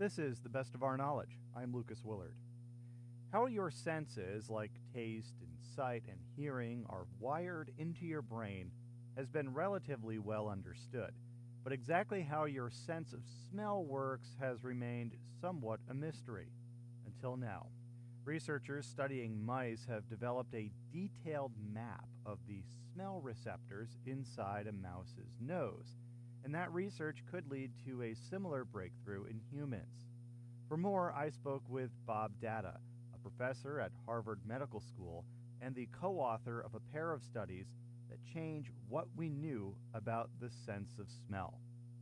This is The Best of Our Knowledge. I'm Lucas Willard. How your senses, like taste and sight and hearing, are wired into your brain has been relatively well understood, but exactly how your sense of smell works has remained somewhat a mystery, until now. Researchers studying mice have developed a detailed map of the smell receptors inside a mouse's nose, and that research could lead to a similar breakthrough in humans. For more, I spoke with Bob Data, a professor at Harvard Medical School and the co-author of a pair of studies that change what we knew about the sense of smell.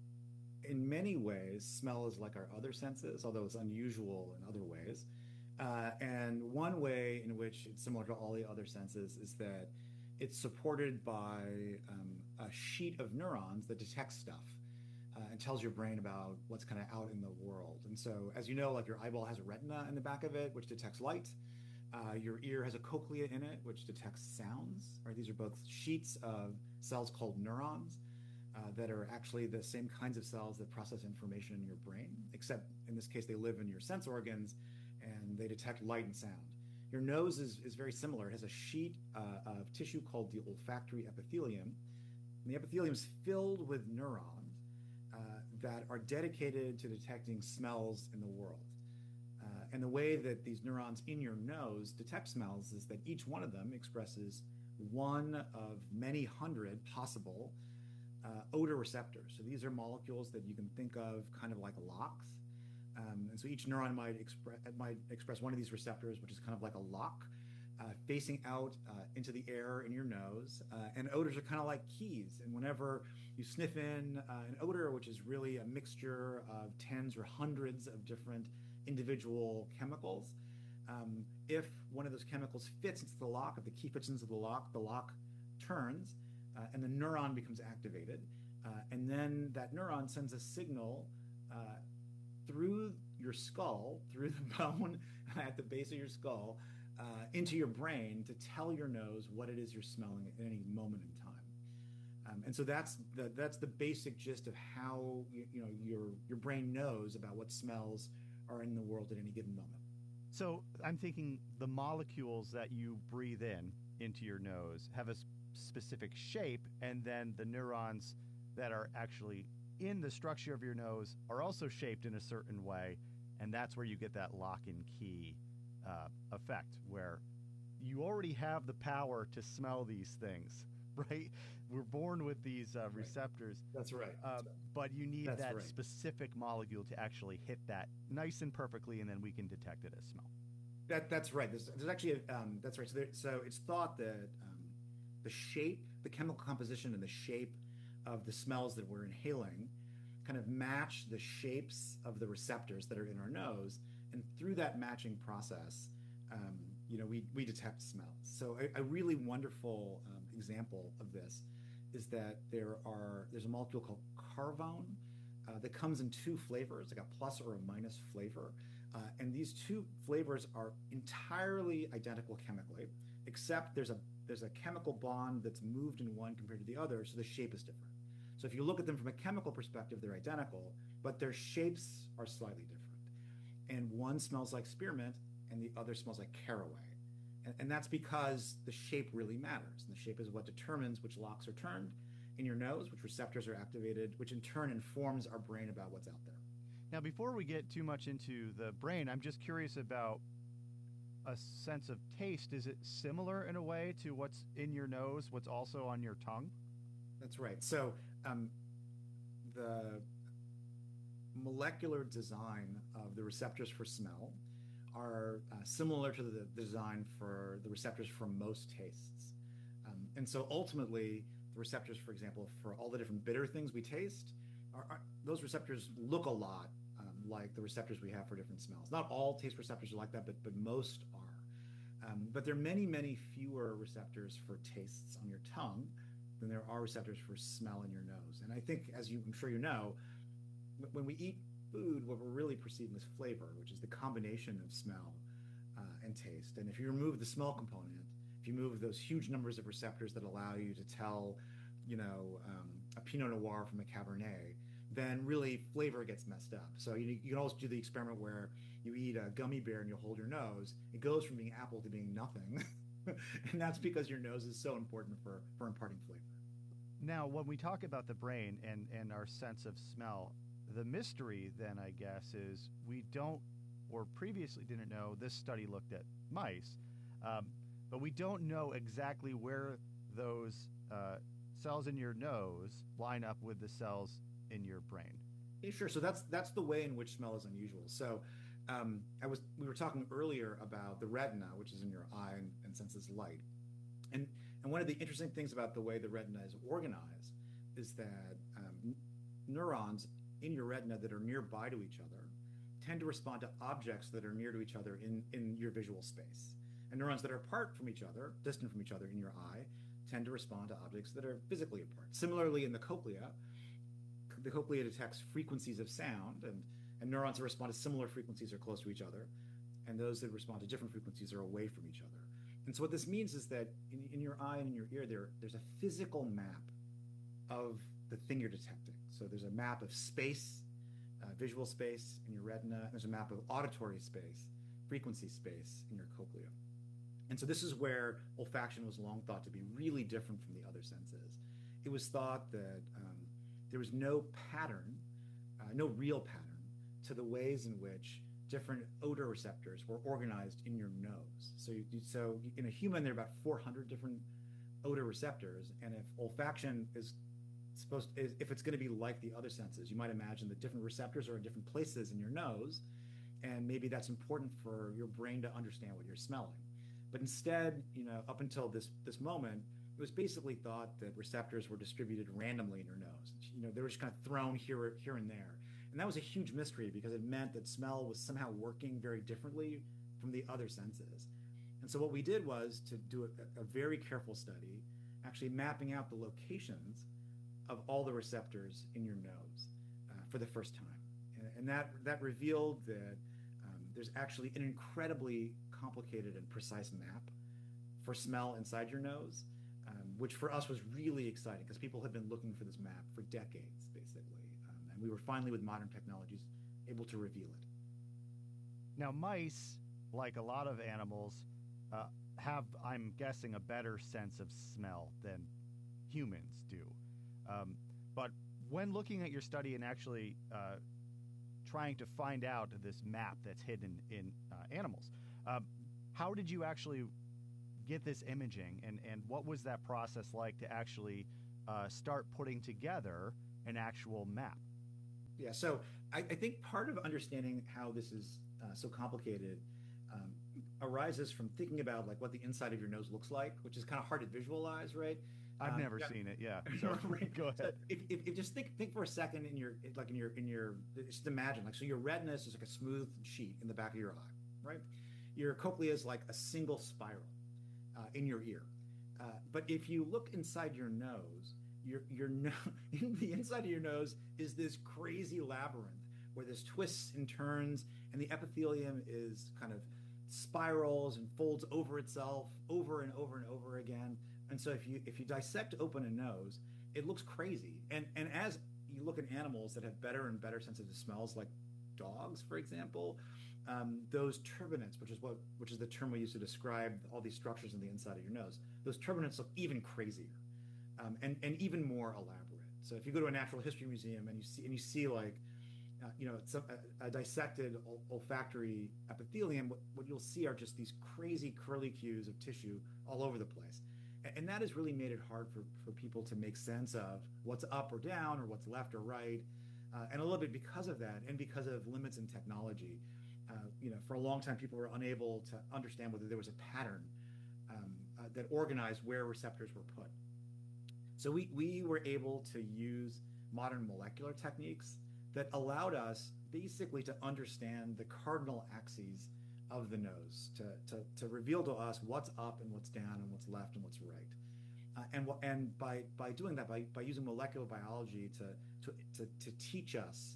In many ways, smell is like our other senses, although it's unusual in other ways. And one way in which it's similar to all the other senses is that it's supported by a sheet of neurons that detects stuff and tells your brain about what's kind of out in the world. And so, as you know, like your eyeball has a retina in the back of it, which detects light. Your ear has a cochlea in it, which detects sounds. Right? These are both sheets of cells called neurons that are actually the same kinds of cells that process information in your brain, except in this case, they live in your sense organs and they detect light and sound. Your nose is very similar. It has a sheet of tissue called the olfactory epithelium. And the epithelium is filled with neurons that are dedicated to detecting smells in the world. And the way that these neurons in your nose detect smells is that each one of them expresses one of many hundred possible odor receptors. So these are molecules that you can think of kind of like locks. And so each neuron might express one of these receptors, which is kind of like a lock, facing out into the air in your nose. And odors are kind of like keys. And whenever you sniff in an odor, which is really a mixture of tens or hundreds of different individual chemicals, if one of those chemicals fits into the lock, if the key fits into the lock turns and the neuron becomes activated. And then that neuron sends a signal through your skull, through the bone at the base of your skull, into your brain to tell your nose what it is you're smelling at any moment in time. And so that's the basic gist of how your brain knows about what smells are in the world at any given moment. So I'm thinking the molecules that you breathe in into your nose have a specific shape, and then the neurons that are actually in the structure of your nose are also shaped in a certain way, and that's where you get that lock and key effect, where you already have the power to smell these things, right? We're born with these Right. receptors, That's right. but you need That's that right. specific molecule to actually hit that nice and perfectly, and then we can detect it as smell. That's right. There's actually that's right. So it's thought that the shape, the chemical composition, and the shape of the smells that we're inhaling kind of match the shapes of the receptors that are in our nose, and through that matching process, we detect smells. So a really wonderful example of this is that there's a molecule called carvone that comes in two flavors, like a plus or a minus flavor. And these two flavors are entirely identical chemically, except there's a chemical bond that's moved in one compared to the other, so the shape is different. So if you look at them from a chemical perspective, they're identical, but their shapes are slightly different. And one smells like spearmint and the other smells like caraway. And that's because the shape really matters. And the shape is what determines which locks are turned in your nose, which receptors are activated, which in turn informs our brain about what's out there. Now, before we get too much into the brain, I'm just curious about a sense of taste. Is it similar in a way to what's in your nose, what's also on your tongue? That's right. So the molecular design of the receptors for smell are similar to the design for the receptors for most tastes. And so ultimately, the receptors, for example, for all the different bitter things we taste, those receptors look a lot like the receptors we have for different smells. Not all taste receptors are like that, but most are. But there are many, many fewer receptors for tastes on your tongue than there are receptors for smell in your nose. And I think, I'm sure you know, when we eat food, what we're really perceiving is flavor, which is the combination of smell and taste. And if you remove the smell component, if you move those huge numbers of receptors that allow you to tell, a Pinot Noir from a Cabernet, then really flavor gets messed up. So you can always do the experiment where you eat a gummy bear and you'll hold your nose. It goes from being apple to being nothing. And that's because your nose is so important for imparting flavor. Now, when we talk about the brain and our sense of smell, the mystery then, I guess, is we don't or previously didn't know. This study looked at mice, um, but we don't know exactly where those cells in your nose line up with the cells in your brain. Yeah, sure. So that's the way in which smell is unusual. So we were talking earlier about the retina, which is in your eye and senses light. And and one of the interesting things about the way the retina is organized is that neurons in your retina that are nearby to each other tend to respond to objects that are near to each other in your visual space. And neurons that are apart from each other, distant from each other in your eye, tend to respond to objects that are physically apart. Similarly, in the cochlea detects frequencies of sound, and neurons that respond to similar frequencies are close to each other, and those that respond to different frequencies are away from each other. And so what this means is that in your eye and in your ear, there's a physical map of the thing you're detecting. So there's a map of space, visual space in your retina, and there's a map of auditory space, frequency space in your cochlea. And so this is where olfaction was long thought to be really different from the other senses. It was thought that there was no pattern, no real pattern to the ways in which different odor receptors were organized in your nose. So in a human, there are about 400 different odor receptors, and if olfaction is if it's going to be like the other senses, you might imagine that different receptors are in different places in your nose, and maybe that's important for your brain to understand what you're smelling. But instead, up until this moment, it was basically thought that receptors were distributed randomly in your nose. They were just kind of thrown here and there. And that was a huge mystery because it meant that smell was somehow working very differently from the other senses. And so what we did was to do a very careful study, actually mapping out the locations of all the receptors in your nose for the first time. And that revealed that there's actually an incredibly complicated and precise map for smell inside your nose, which for us was really exciting because people had been looking for this map for decades, basically. And we were finally, with modern technologies, able to reveal it. Now, mice, like a lot of animals, have, I'm guessing, a better sense of smell than humans do. But when looking at your study and actually trying to find out this map that's hidden in animals, how did you actually get this imaging, and what was that process like to actually start putting together an actual map? Yeah, so I think part of understanding how this is so complicated arises from thinking about like what the inside of your nose looks like, which is kind of hard to visualize, right? I've never seen it. Yeah. So right. Go ahead. So if just think for a second just imagine so your retina is just like a smooth sheet in the back of your eye, right? Your cochlea is like a single spiral in your ear. But if you look inside your nose, the inside of your nose is this crazy labyrinth where there's twists and turns, and the epithelium is kind of spirals and folds over itself over and over and over again. And so if you dissect open a nose, it looks crazy. And as you look at animals that have better and better sensitive smells, like dogs, for example, those turbinates, which is the term we use to describe all these structures on the inside of your nose, those turbinates look even crazier, and even more elaborate. So if you go to a natural history museum and you see like a dissected olfactory epithelium, what you'll see are just these crazy curlicues of tissue all over the place. And that has really made it hard for people to make sense of what's up or down or what's left or right. And a little bit because of that, and because of limits in technology, for a long time people were unable to understand whether there was a pattern that organized where receptors were put. So we were able to use modern molecular techniques that allowed us basically to understand the cardinal axes of the nose, to reveal to us what's up and what's down and what's left and what's right. And by doing that, by using molecular biology to teach us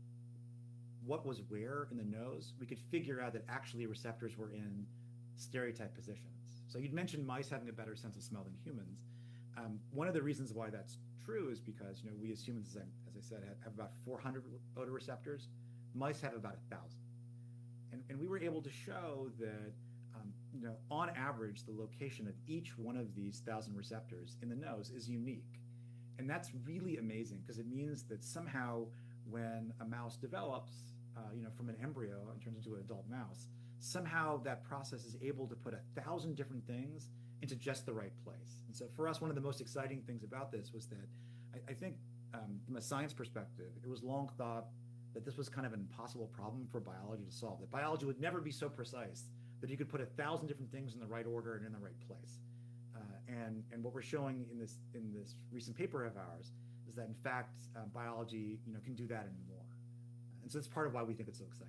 what was where in the nose, we could figure out that actually receptors were in stereotype positions. So you'd mentioned mice having a better sense of smell than humans. One of the reasons why that's true is because we as humans, as I said, have about 400 photoreceptors. Mice have about 1,000, and we were able to show that on average, the location of each one of these 1,000 receptors in the nose is unique, and that's really amazing because it means that somehow when a mouse develops, from an embryo and turns into an adult mouse, somehow that process is able to put 1,000 different things into just the right place. And so for us, one of the most exciting things about this was that I think from a science perspective, it was long thought that this was kind of an impossible problem for biology to solve, that biology would never be so precise that you could put 1,000 different things in the right order and in the right place. And what we're showing in this recent paper of ours is that in fact biology can do that and more. And so that's part of why we think it's so exciting.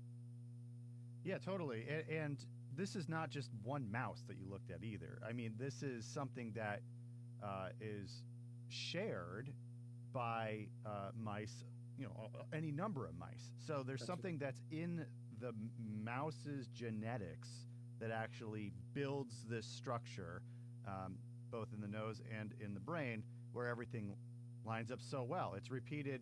Yeah, totally. And this is not just one mouse that you looked at either. I mean, this is something that is shared by mice, any number of mice. So there's something that's in the mouse's genetics that actually builds this structure, both in the nose and in the brain, where everything lines up so well. It's repeated,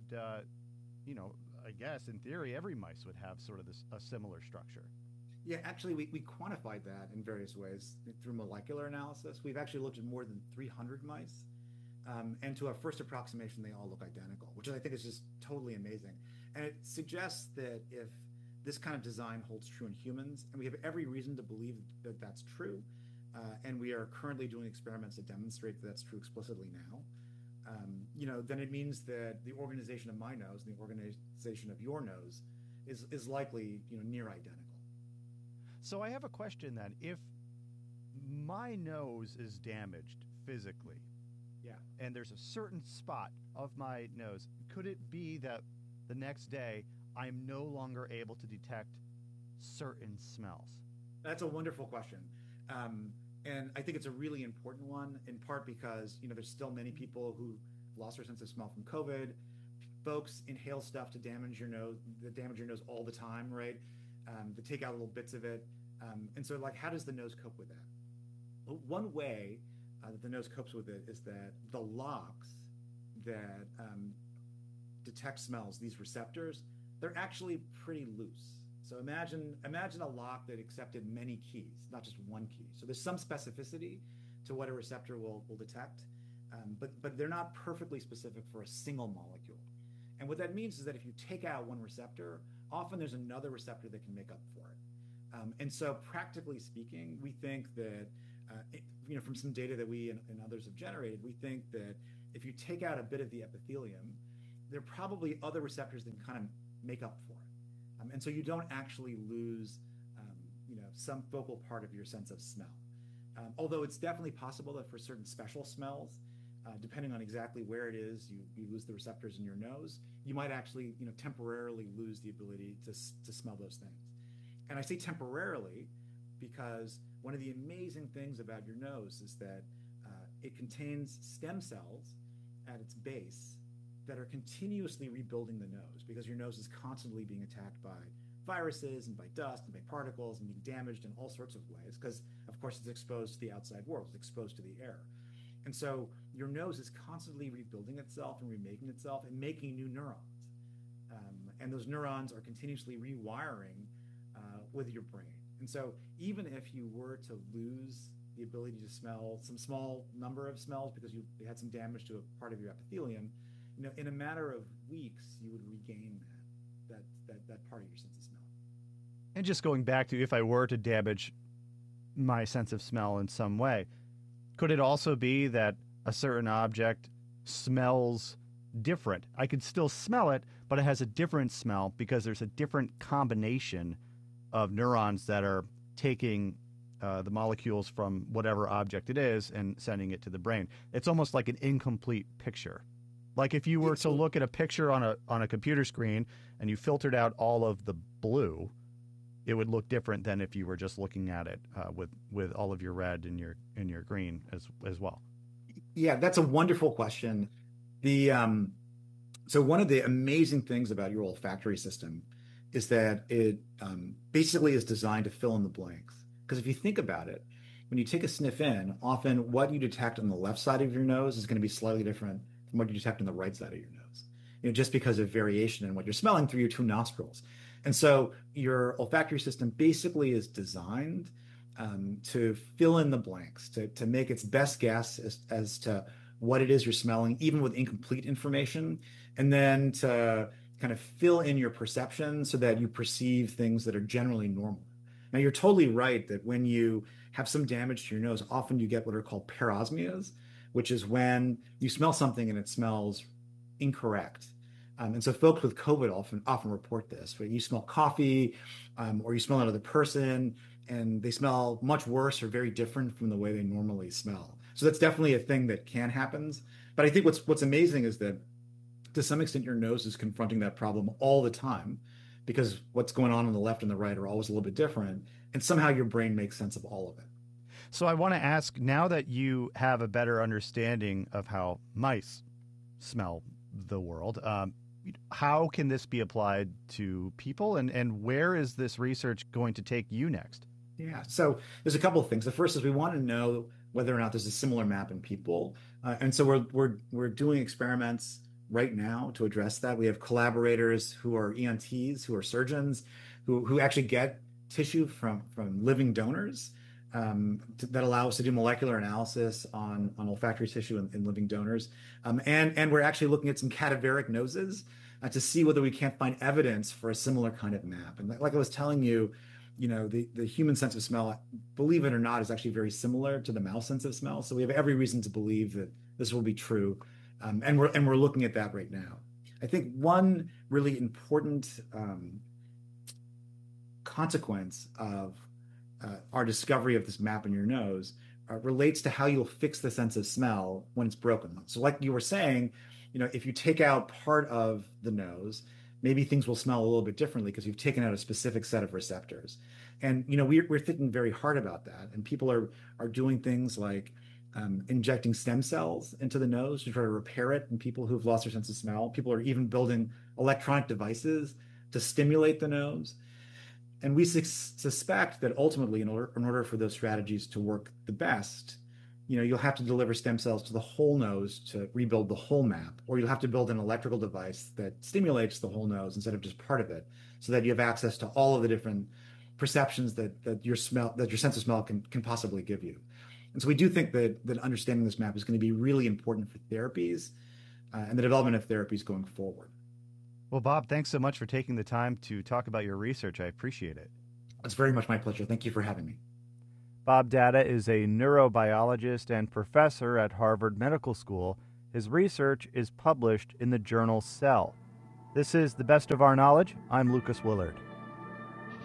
I guess in theory, every mice would have sort of a similar structure. Yeah, actually, we quantified that in various ways through molecular analysis. We've actually looked at more than 300 mice. And to our first approximation, they all look identical, which I think is just totally amazing. And it suggests that if this kind of design holds true in humans, and we have every reason to believe that that's true, and we are currently doing experiments to demonstrate that that's true explicitly now, then it means that the organization of my nose and the organization of your nose is likely near identical. So I have a question then. If my nose is damaged physically, and there's a certain spot of my nose, could it be that the next day I'm no longer able to detect certain smells? That's a wonderful question. And I think it's a really important one, in part because, there's still many people who lost their sense of smell from COVID. Folks inhale stuff to damage your nose, all the time, right? To take out little bits of it. And so, how does the nose cope with that? Well, one way that the nose copes with it is that the locks that detect smells, these receptors, they're actually pretty loose. So imagine a lock that accepted many keys, not just one key. So there's some specificity to what a receptor will detect, but they're not perfectly specific for a single molecule. And what that means is that if you take out one receptor, often there's another receptor that can make up for it. And so practically speaking, we think that, from some data that we and others have generated, we think that if you take out a bit of the epithelium, there are probably other receptors that can kind of make up for it. And so you don't actually lose, some focal part of your sense of smell. Although it's definitely possible that for certain special smells, depending on exactly where it is, you lose the receptors in your nose, you might actually, temporarily lose the ability to smell those things. And I say temporarily because one of the amazing things about your nose is that it contains stem cells at its base that are continuously rebuilding the nose, because your nose is constantly being attacked by viruses and by dust and by particles and being damaged in all sorts of ways, because of course it's exposed to the outside world, it's exposed to the air. And so your nose is constantly rebuilding itself and remaking itself and making new neurons. And those neurons are continuously rewiring with your brain. And so even if you were to lose the ability to smell some small number of smells because you had some damage to a part of your epithelium, in a matter of weeks, you would regain that part of your sense of smell. And just going back to, if I were to damage my sense of smell in some way, could it also be that a certain object smells different? I could still smell it, but it has a different smell because there's a different combination of neurons that are taking the molecules from whatever object it is and sending it to the brain. It's almost like an incomplete picture. Like if you were to look at a picture on a computer screen and you filtered out all of the blue, it would look different than if you were just looking at it with all of your red and your green as well. Yeah, that's a wonderful question. So one of the amazing things about your olfactory system is that it basically is designed to fill in the blanks. Because if you think about it, when you take a sniff in, often what you detect on the left side of your nose is going to be slightly different from what you detect on the right side of your nose, just because of variation in what you're smelling through your two nostrils. And so your olfactory system basically is designed to fill in the blanks, to make its best guess as to what it is you're smelling, even with incomplete information, and then to kind of fill in your perception so that you perceive things that are generally normal. Now, you're totally right that when you have some damage to your nose, often you get what are called parosmias, which is when you smell something and it smells incorrect. And so folks with COVID often report this, where you smell coffee or you smell another person and they smell much worse or very different from the way they normally smell. So that's definitely a thing that can happen. But I think what's amazing is that to some extent your nose is confronting that problem all the time because what's going on the left and the right are always a little bit different. And somehow your brain makes sense of all of it. So I want to ask, now that you have a better understanding of how mice smell the world, how can this be applied to people, and where is this research going to take you next? Yeah, so there's a couple of things. The first is we want to know whether or not there's a similar map in people, and so we're doing experiments right now to address that. We have collaborators who are ENTs, who are surgeons, who actually get tissue from living donors that allow us to do molecular analysis on olfactory tissue in living donors, and we're actually looking at some cadaveric noses to see whether we can't find evidence for a similar kind of map. And like I was telling you, the human sense of smell, believe it or not, is actually very similar to the mouse sense of smell. So we have every reason to believe that this will be true, and we're looking at that right now. I think one really important consequence of our discovery of this map in your nose relates to how you'll fix the sense of smell when it's broken. So, like you were saying, if you take out part of the nose, maybe things will smell a little bit differently because you've taken out a specific set of receptors. And we're thinking very hard about that. And people are doing things like injecting stem cells into the nose to try to repair it in people who've lost their sense of smell. People are even building electronic devices to stimulate the nose. And we suspect that ultimately, in order for those strategies to work the best, you'll have to deliver stem cells to the whole nose to rebuild the whole map, or you'll have to build an electrical device that stimulates the whole nose instead of just part of it, so that you have access to all of the different perceptions that your sense of smell can possibly give you. And so we do think that understanding this map is going to be really important for therapies and the development of therapies going forward. Well, Bob, thanks so much for taking the time to talk about your research. I appreciate it. It's very much my pleasure. Thank you for having me. Bob Data is a neurobiologist and professor at Harvard Medical School. His research is published in the journal Cell. This is The Best of Our Knowledge. I'm Lucas Willard.